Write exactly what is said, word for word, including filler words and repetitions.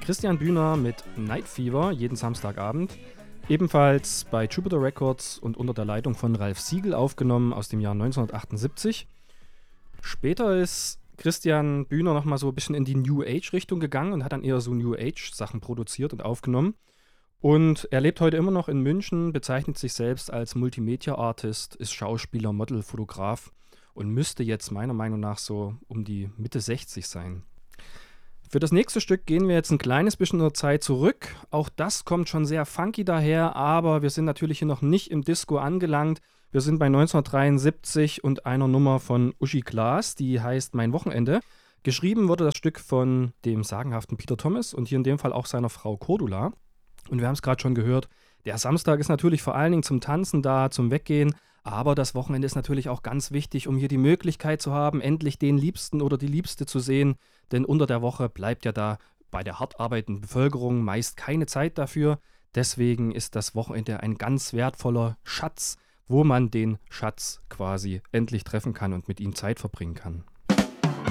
Christian Bühner mit Night Fever, jeden Samstagabend. Ebenfalls bei Jupiter Records und unter der Leitung von Ralf Siegel aufgenommen aus dem Jahr neunzehnhundertachtundsiebzig. Später ist Christian Bühner nochmal so ein bisschen in die New Age-Richtung gegangen und hat dann eher so New Age-Sachen produziert und aufgenommen. Und er lebt heute immer noch in München, bezeichnet sich selbst als Multimedia-Artist, ist Schauspieler, Model, Fotograf und müsste jetzt meiner Meinung nach so um die Mitte sechzig sein. Für das nächste Stück gehen wir jetzt ein kleines bisschen in der Zeit zurück. Auch das kommt schon sehr funky daher, aber wir sind natürlich hier noch nicht im Disco angelangt. Wir sind bei neunzehnhundertdreiundsiebzig und einer Nummer von Uschi Glas, die heißt Mein Wochenende. Geschrieben wurde das Stück von dem sagenhaften Peter Thomas und hier in dem Fall auch seiner Frau Cordula. Und wir haben es gerade schon gehört, der Samstag ist natürlich vor allen Dingen zum Tanzen da, zum Weggehen, aber das Wochenende ist natürlich auch ganz wichtig, um hier die Möglichkeit zu haben, endlich den Liebsten oder die Liebste zu sehen, denn unter der Woche bleibt ja da bei der hart arbeitenden Bevölkerung meist keine Zeit dafür. Deswegen ist das Wochenende ein ganz wertvoller Schatz, wo man den Schatz quasi endlich treffen kann und mit ihm Zeit verbringen kann.